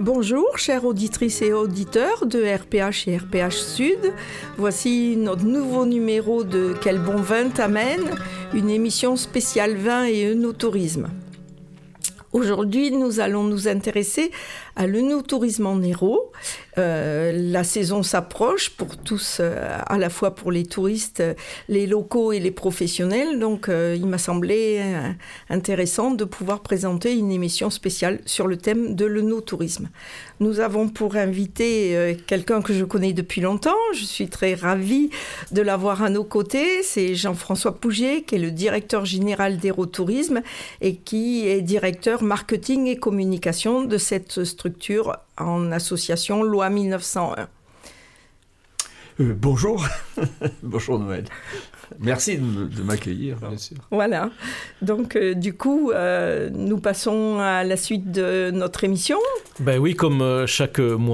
Bonjour, chères auditrices et auditeurs de RPH et RPH Sud. Voici notre nouveau numéro de Quel bon vin t'amène, une émission spéciale vin et œnotourisme. Aujourd'hui, nous allons nous intéresser à l'œnotourisme en Hérault. La saison s'approche pour tous, à la fois pour les touristes, les locaux et les professionnels. Donc, il m'a semblé intéressant de pouvoir présenter une émission spéciale sur le thème de l'œnotourisme. Nous avons pour invité quelqu'un que je connais depuis longtemps. Je suis très ravie de l'avoir à nos côtés. C'est Jean-François Pougier, qui est le directeur général d'Hérault-Tourisme et qui est directeur marketing et communication de cette structure en association Loi 1901. Bonjour, bonjour Noël. Merci de m'accueillir, bien sûr. Voilà, donc du coup, nous passons à la suite de notre émission. Ben oui, comme chaque mois.